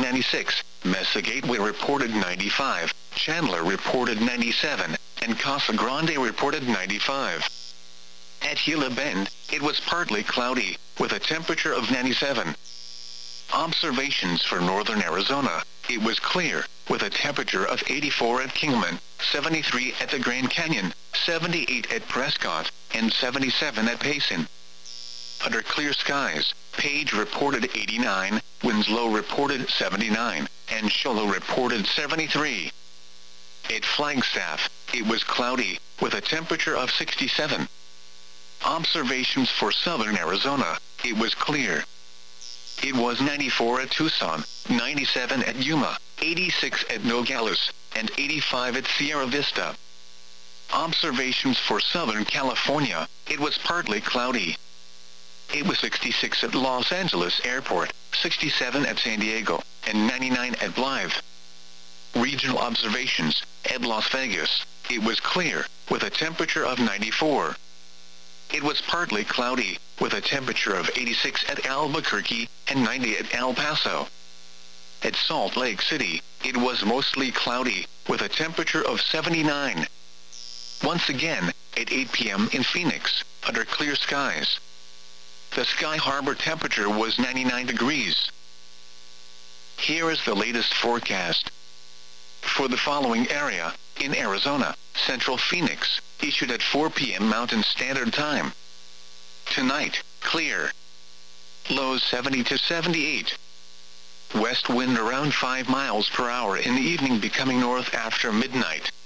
96, Mesa Gateway reported 95, Chandler reported 97, and Casa Grande reported 95. At Gila Bend, it was partly cloudy, with a temperature of 97. Observations for northern Arizona, it was clear, with a temperature of 84 at Kingman, 73 at the Grand Canyon, 78 at Prescott, and 77 at Payson. Under clear skies, Page reported 89, Winslow reported 79, and Show Low reported 73. At Flagstaff, it was cloudy, with a temperature of 67. Observations for southern Arizona, it was clear. It was 94 at Tucson, 97 at Yuma, 86 at Nogales, and 85 at Sierra Vista. Observations for Southern California, it was partly cloudy. It was 66 at Los Angeles Airport, 67 at San Diego, and 99 at Blythe. Regional observations, at Las Vegas, it was clear, with a temperature of 94. It was partly cloudy, with a temperature of 86 at Albuquerque, and 90 at El Paso. At Salt Lake City, it was mostly cloudy, with a temperature of 79. Once again, at 8 p.m. in Phoenix, under clear skies. The Sky Harbor temperature was 99 degrees. Here is the latest forecast. For the following area, in Arizona, Central Phoenix, issued at 4 p.m. Mountain Standard Time. Tonight, clear. Lows 70 to 78. West wind around 5 miles per hour in the evening, becoming north after midnight.